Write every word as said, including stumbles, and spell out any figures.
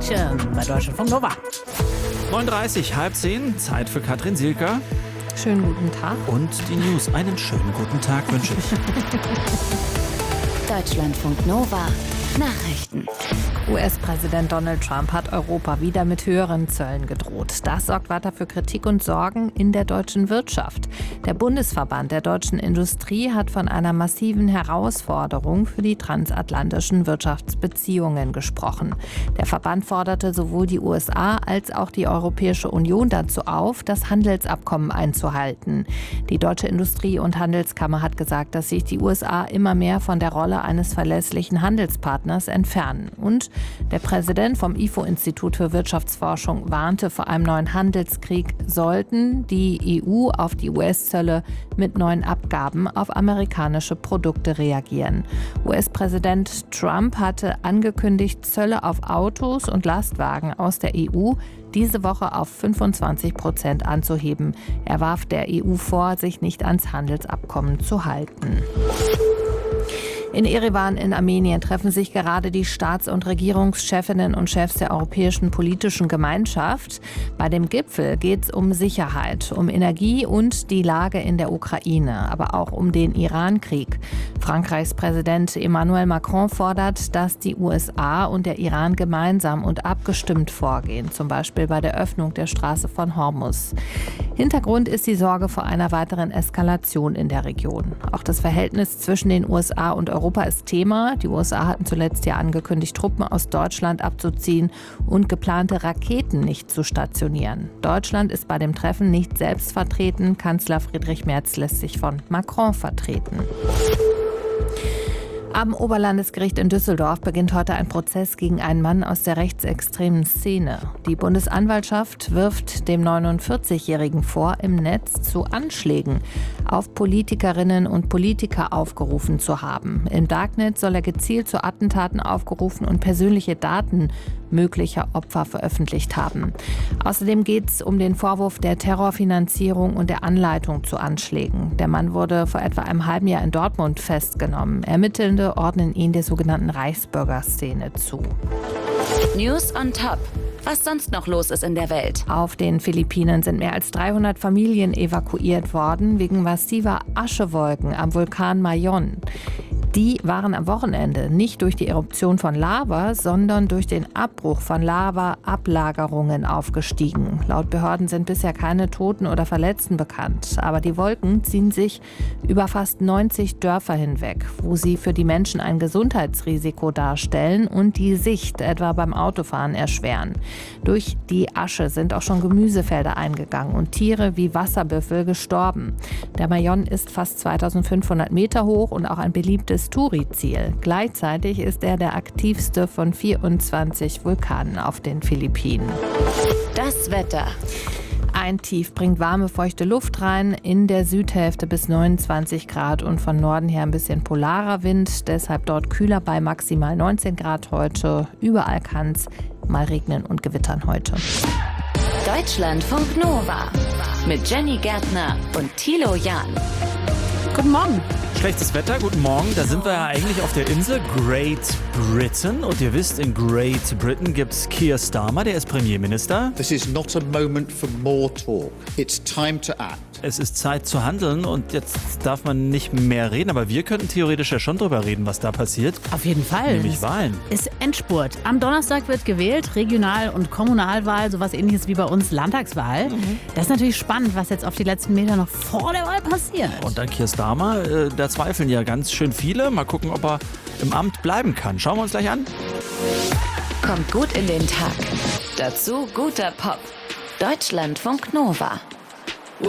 Mädchen bei Deutschlandfunk Nova. neun Uhr dreißig, halb zehn, Zeit für Katrin Sielker. Schönen guten Tag. Und die News. Einen schönen guten Tag wünsche ich. Deutschlandfunk Nova. Nachrichten. U S-Präsident Donald Trump hat Europa wieder mit höheren Zöllen gedroht. Das sorgt weiter für Kritik und Sorgen in der deutschen Wirtschaft. Der Bundesverband der deutschen Industrie hat von einer massiven Herausforderung für die transatlantischen Wirtschaftsbeziehungen gesprochen. Der Verband forderte sowohl die U S A als auch die Europäische Union dazu auf, das Handelsabkommen einzuhalten. Die Deutsche Industrie- und Handelskammer hat gesagt, dass sich die U S A immer mehr von der Rolle eines verlässlichen Handelspartners entfernen. Und der Präsident vom I F O-Institut für Wirtschaftsforschung warnte vor einem neuen Handelskrieg, sollten die E U auf die U S-Zölle mit neuen Abgaben auf amerikanische Produkte reagieren. U S-Präsident Trump hatte angekündigt, Zölle auf Autos und Lastwagen aus der E U diese Woche auf fünfundzwanzig Prozent anzuheben. Er warf der E U vor, sich nicht ans Handelsabkommen zu halten. In Erewan in Armenien treffen sich gerade die Staats- und Regierungschefinnen und Chefs der Europäischen Politischen Gemeinschaft. Bei dem Gipfel geht es um Sicherheit, um Energie und die Lage in der Ukraine, aber auch um den Iran-Krieg. Frankreichs Präsident Emmanuel Macron fordert, dass die U S A und der Iran gemeinsam und abgestimmt vorgehen, zum Beispiel bei der Öffnung der Straße von Hormuz. Hintergrund ist die Sorge vor einer weiteren Eskalation in der Region. Auch das Verhältnis zwischen den U S A und Europa ist Thema. Die U S A hatten zuletzt ja angekündigt, Truppen aus Deutschland abzuziehen und geplante Raketen nicht zu stationieren. Deutschland ist bei dem Treffen nicht selbst vertreten. Kanzler Friedrich Merz lässt sich von Macron vertreten. Am Oberlandesgericht in Düsseldorf beginnt heute ein Prozess gegen einen Mann aus der rechtsextremen Szene. Die Bundesanwaltschaft wirft dem neunundvierzigjährigen vor, im Netz zu Anschlägen auf Politikerinnen und Politiker aufgerufen zu haben. Im Darknet soll er gezielt zu Attentaten aufgerufen und persönliche Daten möglicher Opfer veröffentlicht haben. Außerdem geht es um den Vorwurf der Terrorfinanzierung und der Anleitung zu Anschlägen. Der Mann wurde vor etwa einem halben Jahr in Dortmund festgenommen. Ermittelnde ordnen ihn der sogenannten Reichsbürgerszene zu. News on Top. Was sonst noch los ist in der Welt. Auf den Philippinen sind mehr als dreihundert Familien evakuiert worden wegen massiver Aschewolken am Vulkan Mayon. Die waren am Wochenende nicht durch die Eruption von Lava, sondern durch den Abbruch von Lava-Ablagerungen aufgestiegen. Laut Behörden sind bisher keine Toten oder Verletzten bekannt. Aber die Wolken ziehen sich über fast neunzig Dörfer hinweg, wo sie für die Menschen ein Gesundheitsrisiko darstellen und die Sicht etwa beim Autofahren erschweren. Durch die Asche sind auch schon Gemüsefelder eingegangen und Tiere wie Wasserbüffel gestorben. Der Mayon ist fast zweitausendfünfhundert Meter hoch und auch ein beliebtes Touri-Ziel. Gleichzeitig ist er der aktivste von vierundzwanzig Vulkanen auf den Philippinen. Das Wetter. Ein Tief bringt warme, feuchte Luft rein, in der Südhälfte bis neunundzwanzig Grad und von Norden her ein bisschen polarer Wind, deshalb dort kühler bei maximal neunzehn Grad heute. Überall kann es mal regnen und gewittern heute. Deutschlandfunk Nova mit Jenny Gärtner und Thilo Jahn. Guten Morgen. Schlechtes Wetter, guten Morgen. Da sind wir ja eigentlich auf der Insel Great Britain. Und ihr wisst, in Great Britain gibt es Keir Starmer, der ist Premierminister. This is not a moment for more talk. It's time to act. Es ist Zeit zu handeln und jetzt darf man nicht mehr reden, aber wir könnten theoretisch ja schon drüber reden, was da passiert. Auf jeden Fall. Nämlich Wahlen. Ist Endspurt. Am Donnerstag wird gewählt, Regional- und Kommunalwahl, sowas ähnliches wie bei uns Landtagswahl. Mhm. Das ist natürlich spannend, was jetzt auf die letzten Meter noch vor der Wahl passiert. Und dann Keir Starmer, äh, da zweifeln ja ganz schön viele. Mal gucken, ob er im Amt bleiben kann. Schauen wir uns gleich an. Kommt gut in den Tag. Dazu guter Pop. Deutschlandfunk Nova.